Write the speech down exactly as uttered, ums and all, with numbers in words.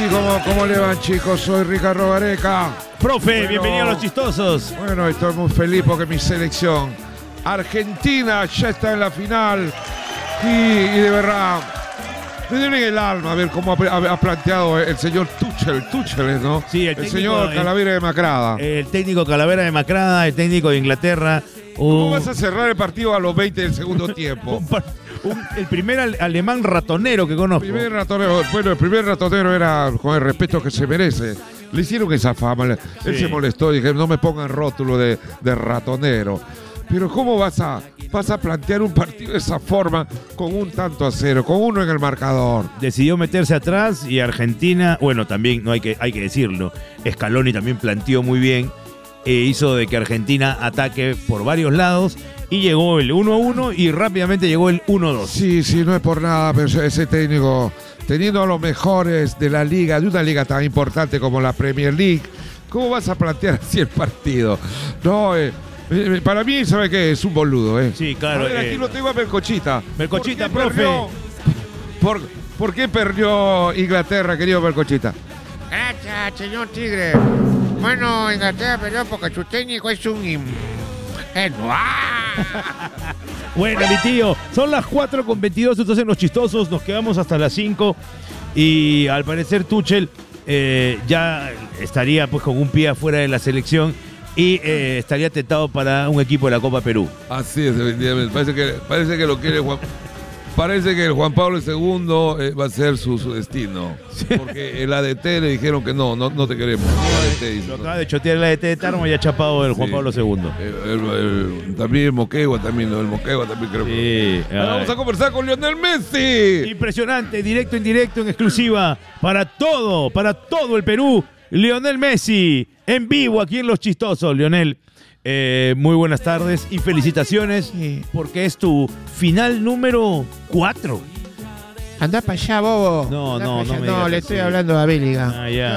sí, ¿cómo, cómo le van, chicos? Soy Ricardo Gareca. Profe, Bueno, bienvenido a Los Chistosos. Bueno, estoy muy feliz porque mi selección Argentina ya está en la final. Y, y de verdad, me duele en el alma ver cómo ha, ha planteado el señor Tuchel. Tuchel, ¿no? Sí, el, el técnico, señor Calavera de Macrada. El técnico Calavera de Macrada, el técnico de Inglaterra. ¿Cómo un, vas a cerrar el partido a los veinte del segundo tiempo? un, un, el primer ale, alemán ratonero que conozco. El primer ratonero, bueno, el primer ratonero era con el respeto que se merece. Le hicieron esa fama. Él Sí. se molestó y dije, no me pongan rótulo de, de ratonero. Pero ¿cómo vas a, vas a plantear un partido de esa forma con un tanto a cero, con uno en el marcador? Decidió meterse atrás y Argentina, bueno, también no hay que, hay que decirlo, Scaloni también planteó muy bien, e hizo de que Argentina ataque por varios lados y llegó el uno a uno y rápidamente llegó el uno a dos. Sí, sí, no es por nada, pero ese técnico, teniendo a los mejores de la liga, de una liga tan importante como la Premier League, ¿cómo vas a plantear así el partido? No, eh, eh, para mí, ¿sabe qué? Es un boludo, ¿eh? Sí, claro. A ver, aquí eh, lo tengo a Melcochita. Melcochita, ¿Por qué profe. perdió- ¿Por, ¿Por qué perdió Inglaterra, querido Melcochita? Gracias, señor Tigre. Bueno, Inglaterra perdió porque su técnico es un ingenuo. ¡Ah! Bueno, mi tío, son las cuatro con veintidós, entonces Los Chistosos nos quedamos hasta las cinco y al parecer Tuchel eh, ya estaría pues con un pie afuera de la selección y eh, estaría tentado para un equipo de la Copa Perú. Así es, efectivamente. Parece que, parece que lo quiere Juan. Parece que el Juan Pablo segundo eh, va a ser su, su destino. Porque el A D T le dijeron que no, no, no te queremos. El A D T dice, Lo no. acaba de chotear la de T de Tarmo y ha chapado el Juan Sí. Pablo segundo. El- el- el- también el Moquegua, también, ¿no? El Moquegua también creo que. Sí, Ahora ay. vamos a conversar con Lionel Messi. Impresionante, directo, indirecto, en exclusiva, para todo, para todo el Perú. Lionel Messi, en vivo aquí en Los Chistosos. Lionel, eh, muy buenas tardes y felicitaciones porque es tu final número cuatro. Anda para allá, bobo. No, Andá no, pa' allá. no me No, digas le así. estoy hablando a Béliga. Ah, ya.